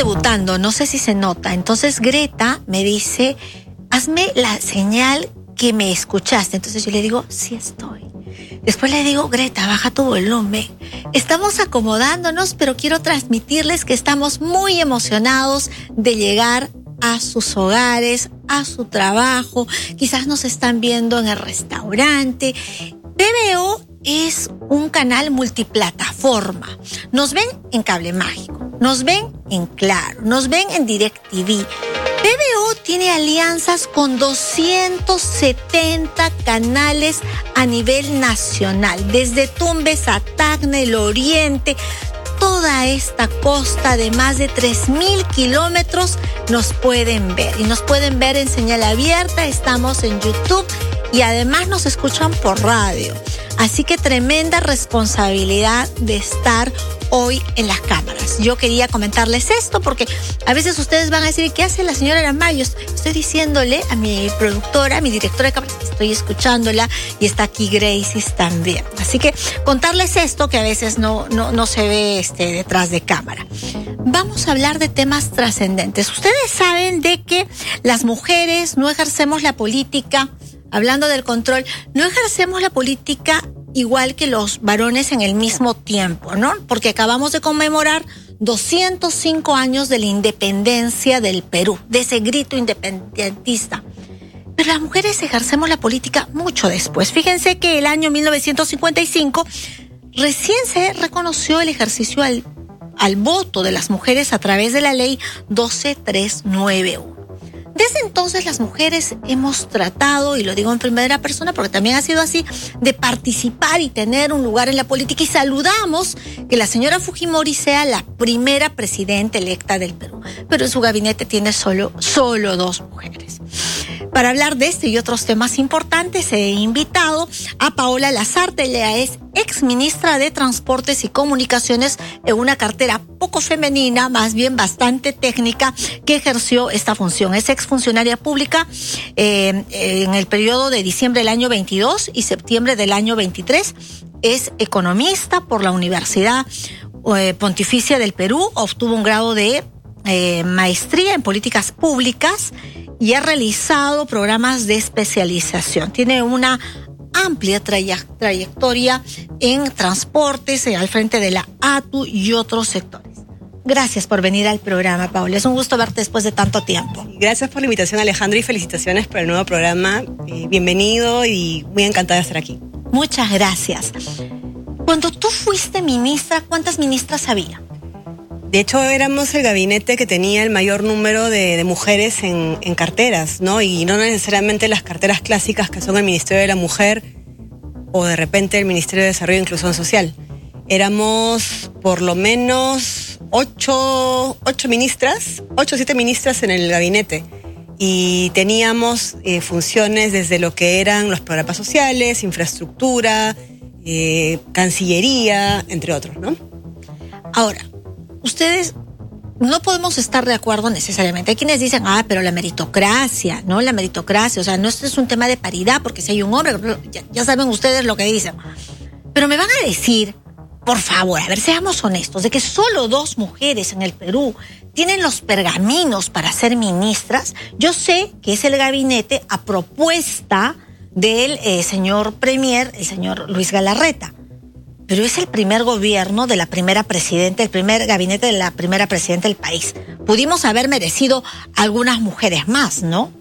debutando, no sé si se nota. Entonces Greta me dice, hazme la señal que me escuchaste. Entonces yo le digo, sí estoy. Después le digo, Greta, baja tu volumen. Estamos acomodándonos, pero quiero transmitirles que estamos muy emocionados de llegar a sus hogares, a su trabajo. Quizás nos están viendo en el restaurante. TVO es un canal multiplataforma. Nos ven en Cable Mágico, nos ven en Claro, nos ven en DirecTV. TVO tiene alianzas con 270 canales a nivel nacional, desde Tumbes a Tacna, el Oriente, toda esta costa de más de 3.000 kilómetros nos pueden ver. Y nos pueden ver en señal abierta, estamos en YouTube y además nos escuchan por radio. Así que tremenda responsabilidad de estar hoy en las cámaras. Yo quería comentarles esto porque a veces ustedes van a decir, ¿qué hace la señora Aramayo? Estoy diciéndole a mi productora, a mi directora de cámaras, que estoy escuchándola y está aquí Gracie también. Así que contarles esto que a veces no se ve detrás de cámara. Vamos a hablar de temas trascendentes. Ustedes saben de que las mujeres no ejercemos la política, hablando del control, no ejercemos la política igual que los varones en el mismo tiempo, ¿no? Porque acabamos de conmemorar 205 años de la independencia del Perú, de ese grito independentista. Pero las mujeres ejercemos la política mucho después. Fíjense que el año 1955 recién se reconoció el ejercicio al voto de las mujeres a través de la ley 12391. Desde entonces las mujeres hemos tratado, y lo digo en primera persona porque también ha sido así, de participar y tener un lugar en la política, y saludamos que la señora Fujimori sea la primera presidenta electa del Perú. Pero en su gabinete tiene solo 2 mujeres. Para hablar de este y otros temas importantes he invitado a Paola Lazarte. Ella es exministra de Transportes y Comunicaciones en una cartera poco femenina, más bien bastante técnica, que ejerció esta función. Es exfuncionaria pública en el periodo de diciembre del año 22 y septiembre del año 23. Es economista por la Universidad Pontificia del Perú. Obtuvo un grado de maestría en políticas públicas y ha realizado programas de especialización. Tiene una amplia trayectoria en transportes, al frente de la ATU y otros sectores. Gracias por venir al programa, Paola. Es un gusto verte después de tanto tiempo. Gracias por la invitación, Alejandro, y felicitaciones por el nuevo programa. Bienvenido y muy encantada de estar aquí. Muchas gracias. Cuando tú fuiste ministra, ¿cuántas ministras había? De hecho, éramos el gabinete que tenía el mayor número de mujeres en carteras, ¿no? Y no necesariamente las carteras clásicas que son el Ministerio de la Mujer o de repente el Ministerio de Desarrollo e Inclusión Social. Éramos por lo menos 8 o 7 ministras en el gabinete. Y teníamos funciones desde lo que eran los programas sociales, infraestructura, Cancillería, entre otros, ¿no? Ahora, ustedes no podemos estar de acuerdo necesariamente. Hay quienes dicen, pero la meritocracia, ¿no? La meritocracia, o sea, no es un tema de paridad, porque si hay un hombre, ya saben ustedes lo que dicen. Pero me van a decir, por favor, a ver, seamos honestos, de que solo 2 mujeres en el Perú tienen los pergaminos para ser ministras. Yo sé que es el gabinete a propuesta del señor Premier, el señor Luis Galarreta. Pero es el primer gobierno de la primera presidenta, el primer gabinete de la primera presidenta del país. Pudimos haber merecido algunas mujeres más, ¿no?